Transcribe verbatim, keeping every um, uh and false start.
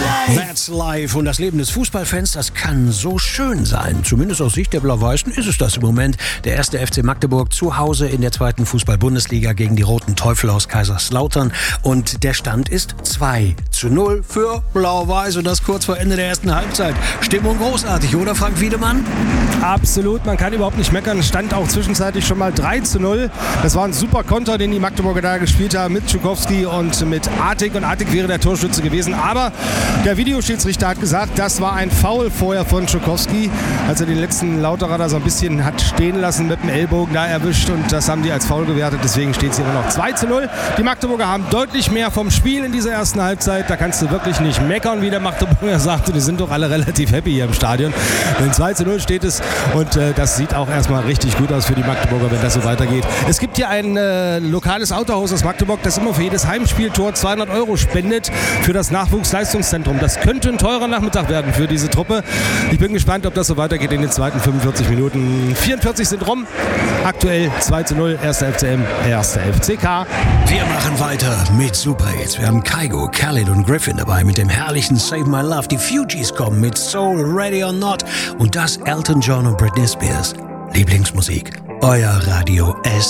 That's life. Und das Leben des Fußballfans, das kann so schön sein. Zumindest aus Sicht der Blau-Weißen ist es das im Moment. Der erste F C Magdeburg zu Hause in der zweiten Fußball-Bundesliga gegen die Roten Teufel aus Kaiserslautern. Und der Stand ist zwei zu null für Blau-Weiß. Und das kurz vor Ende der ersten Halbzeit. Stimmung großartig, oder Frank Wiedemann? Absolut, man kann überhaupt nicht meckern. Es stand auch zwischenzeitlich schon mal drei zu null. Das war ein super Konter, den die Magdeburger da gespielt haben mit Schukowski und mit Artig. Und Artig wäre der Torschütze gewesen. Aber der Videoschiedsrichter hat gesagt, das war ein Foul vorher von Schukowski, als er den letzten Lauterer da so ein bisschen hat stehen lassen, mit dem Ellbogen da erwischt. Und das haben die als Foul gewertet. Deswegen steht es hier immer noch zwei zu null. Die Magdeburger haben deutlich mehr vom Spiel in dieser ersten Halbzeit. Da kannst du wirklich nicht meckern, wie der Magdeburger sagte. Die sind doch alle relativ happy hier im Stadion. Denn zwei zu null steht es. Und äh, das sieht auch erstmal richtig gut aus für die Magdeburger, wenn das so weitergeht. Es gibt hier ein äh, lokales Autohaus aus Magdeburg, das immer für jedes Heimspieltor zweihundert Euro spendet für das Nachwuchsleistungszentrum. Das könnte ein teurer Nachmittag werden für diese Truppe. Ich bin gespannt, ob das so weitergeht in den zweiten fünfundvierzig Minuten. vierundvierzig sind rum. Aktuell zwei zu null. Erster F C M, erster F C K. Wir machen weiter mit Super Hits. Wir haben Kygo, Khaled und Griffin dabei mit dem herrlichen Save My Love. Die Fugees kommen mit Soul, Ready or Not. Und das Elton John und Britney Spears. Lieblingsmusik. Euer Radio S.